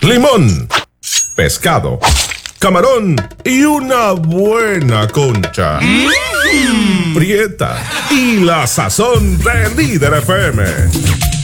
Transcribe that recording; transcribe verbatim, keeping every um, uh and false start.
limón, pescado, camarón y una buena concha. Mm. Prieta y la sazón de Líder F M.